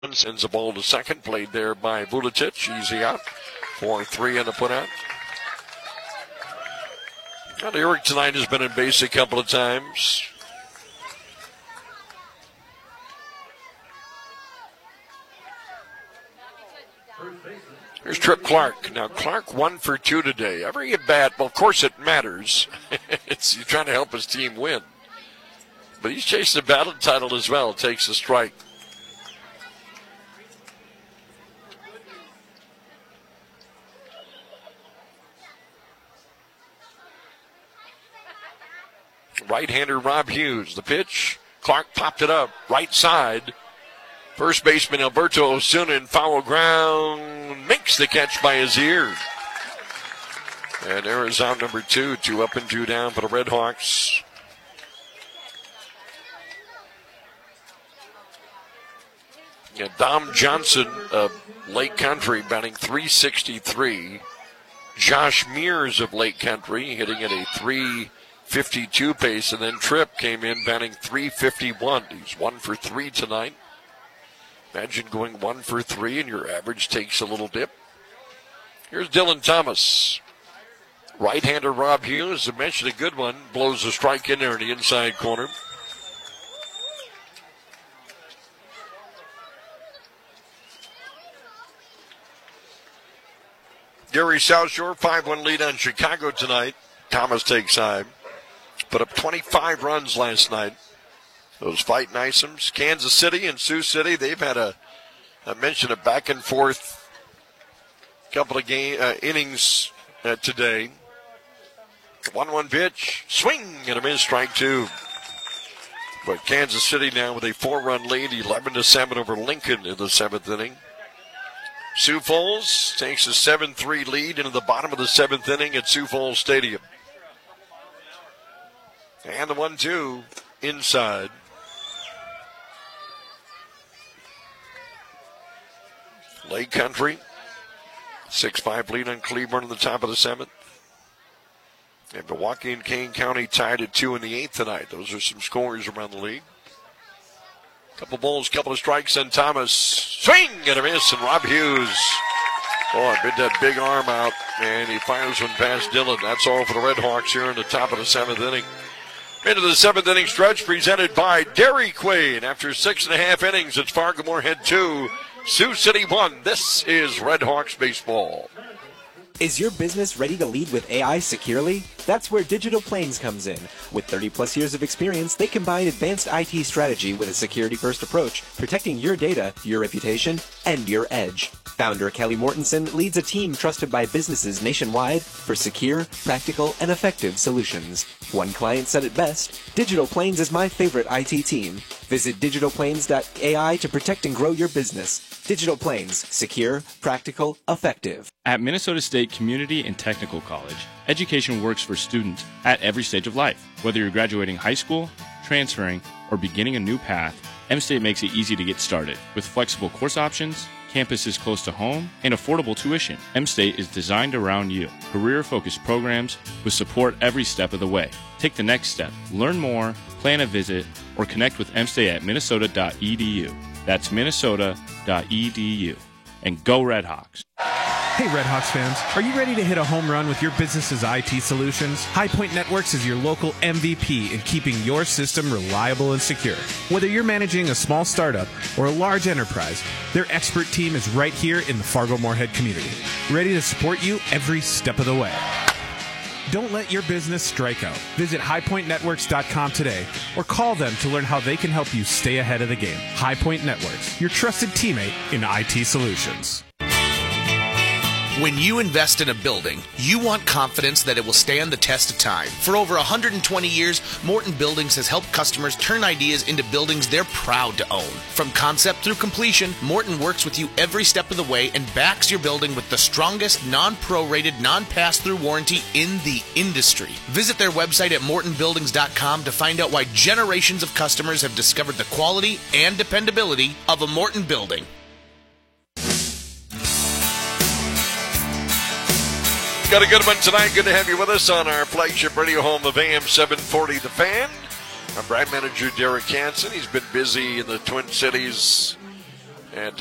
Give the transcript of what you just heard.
Sends the ball to second. Played there by Vuletic. Easy out. 4-3 on the put out. Well, Eric tonight has been in base a couple of times. Here's Trip Clark. Now, Clark 1 for 2 today. Every at bat, well, of course it matters. He's trying to help his team win. But he's chasing the battle title as well. Takes a strike. Right-hander Rob Hughes. The pitch. Clark popped it up. Right side. First baseman Alberto Osuna in foul ground. Makes the catch by his ear. And there is out number 2. 2 up and 2 down for the Red Hawks. Yeah, Dom Johnson of Lake Country batting .363. Josh Mears of Lake Country hitting at a .352 pace, and then Tripp came in batting .351. He's 1 for 3 tonight. Imagine going 1 for 3 and your average takes a little dip. Here's Dylan Thomas. Right-hander Rob Hughes, I mentioned a good one, blows a strike in there in the inside corner. Gary South Shore, 5-1 lead on Chicago tonight. Thomas takes time. Put up 25 runs last night. Those Fighting Icems. Kansas City and Sioux City, they've had I mentioned a back and forth couple of innings today. 1-1 pitch, swing and a miss, strike 2. But Kansas City now with a 4-run lead, 11-7 over Lincoln in the 7th inning. Sioux Falls takes a 7-3 lead into the bottom of the 7th inning at Sioux Falls Stadium. And the 1-2 inside. Lake Country, 6-5 lead on Cleburne in the top of the 7th. And Milwaukee and Kane County tied at 2 in the 8th tonight. Those are some scores around the league. Couple balls, couple of strikes on Thomas. Swing and a miss, and Rob Hughes. Boy, bit that big arm out, and he fires one past Dylan. That's all for the Red Hawks here in the top of the 7th inning. Into the 7th inning stretch presented by Dairy Queen. After 6.5 innings, it's Fargo Moorhead 2, Sioux City 1. This is Red Hawks baseball. Is your business ready to lead with AI securely? That's where Digital Plains comes in. With 30-plus years of experience, they combine advanced IT strategy with a security-first approach, protecting your data, your reputation, and your edge. Founder Kelly Mortensen leads a team trusted by businesses nationwide for secure, practical, and effective solutions. One client said it best, Digital Plains is my favorite IT team. Visit digitalplains.ai to protect and grow your business. Digital Plains, secure, practical, effective. At Minnesota State Community and Technical College, education works for students at every stage of life. Whether you're graduating high school, transferring, or beginning a new path, M-State makes it easy to get started. With flexible course options, campuses close to home, and affordable tuition, M-State is designed around you. Career-focused programs with support every step of the way. Take the next step. Learn more, plan a visit, or connect with M-State at minnesota.edu. That's minnesota.edu. And go Red Hawks. Hey Red Hawks fans, are you ready to hit a home run with your business's IT solutions? Highpoint Networks is your local MVP in keeping your system reliable and secure. Whether you're managing a small startup or a large enterprise, their expert team is right here in the Fargo-Moorhead community, ready to support you every step of the way. Don't let your business strike out. Visit highpointnetworks.com today or call them to learn how they can help you stay ahead of the game. Highpoint Networks, your trusted teammate in IT solutions. When you invest in a building, you want confidence that it will stand the test of time. For over 120 years, Morton Buildings has helped customers turn ideas into buildings they're proud to own. From concept through completion, Morton works with you every step of the way and backs your building with the strongest non-prorated, non-pass-through warranty in the industry. Visit their website at mortonbuildings.com to find out why generations of customers have discovered the quality and dependability of a Morton building. Got a good one tonight. Good to have you with us on our flagship radio home of AM 740 The Fan. Our brand manager, Derek Hansen. He's been busy in the Twin Cities And